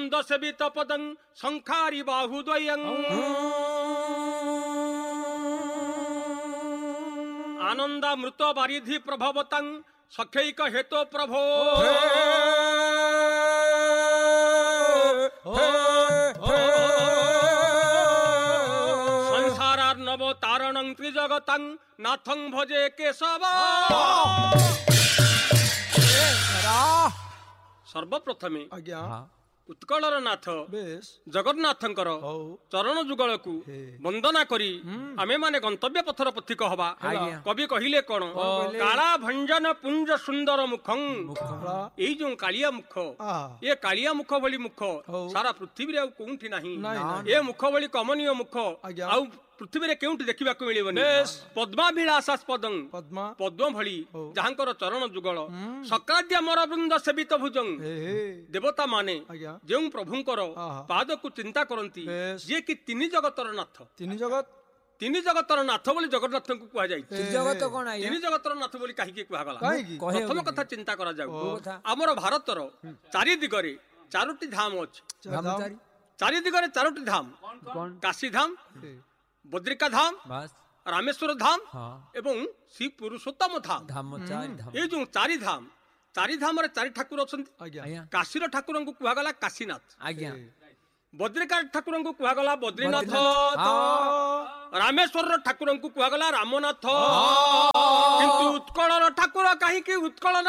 ସେବିତ ପଦଂ ଶଙ୍ଖାରି ବାହୁଦ୍ୱୟଂ ଆନନ୍ଦାମୃତ ବାରିଧି ପ୍ରଭବତଂ ସଖୈକ ହେତୁ ପ୍ରଭୋ ସଂସାରାର୍ଣ୍ଣବ ତାରଣଂ ତ୍ରିଜଗତଂ ନାଥଂ ଭଜେ କେଶବ। ସର୍ବପ୍ରଥମେ ଆଜ୍ଞା ଉତ୍କଳର ନାଥ ଜଗନ୍ନାଥଙ୍କର ଚରଣ ଯୁଗଳକୁ ବନ୍ଦନା କରି ଆମେ ମାନେ ଗନ୍ତବ୍ୟ ପଥର ପଥିକ ହବା। କବି କହିଲେ କଣ? କାଳା ଭଞ୍ଜନ ପୁଞ୍ଜ ସୁନ୍ଦର ମୁଖଂ। ଏଇ ଯୋଉ କାଳିଆ ମୁଖ, ଏ କାଳିଆ ମୁଖ ଭଳି ମୁଖ ସାରା ପୃଥିବୀରେ ଆଉ କୋଉଠି ନାହିଁ। ଏ ମୁଖ ଭଳି କମନୀୟ ମୁଖ ଆଉ ପୃଥିବୀରେ କେଉଁଠି ଦେଖିବାକୁ ମିଳିବନି। ପଦ୍ମାଭିଳାଷାସ୍ପଦଂ, ପଦ୍ମ ଭଳି ଯାହାଙ୍କର ଚରଣ ଯୁଗଳ, ସକାଦ୍ୟ ମରବୃନ୍ଦ ସେବିତ ଭୁଜଂ। ଦେବତା ମାନେ ଯେଉଁ ପ୍ରଭୁଙ୍କର ପାଦକୁ ଚିନ୍ତା କରନ୍ତି, ଯିଏ କି ତିନି ଜଗତର ନାଥ। ତିନି ଜଗତର ନାଥ ବୋଲି ଜଗନ୍ନାଥଙ୍କୁ କୁହାଯାଇଛି। ତିନି ଜଗତର ନାଥ ବୋଲି କାହିଁକି କୁହାଗଲା? ପ୍ରଥମ କଥା ଚିନ୍ତା କରାଯାଉ, ଆମର ଭାରତର ଚାରି ଦିଗରେ ଚାରୋଟି ଧାମ ଅଛି। ଚାରି ଦିଗରେ ଚାରୋଟି ଧାମ, କାଶୀ ଧାମ, ବଦ୍ରିକା ଧାମ, ରାମେଶ୍ୱର ଧାମ ଏବଂ ଶ୍ରୀ ପୁରୁଷୋତ୍ତମ ଧାମ। ଏଇ ଯୋଉ ଚାରି ଧାମ, ଚାରି ଧାମରେ ଚାରି ଠାକୁର ଅଛନ୍ତି। କାଶୀର ଠାକୁରଙ୍କୁ କୁହାଗଲା କାଶୀନାଥ, ବଦ୍ରିକା ଠାକୁରଙ୍କୁ କୁହାଗଲା ବଦ୍ରିନାଥ, ରାମେଶ୍ୱରର ଠାକୁରଙ୍କୁ କୁହାଗଲା ରାମନାଥ। କିନ୍ତୁ ଉତ୍କଳର ଠାକୁର କାହିଁକି ଉତ୍କଳ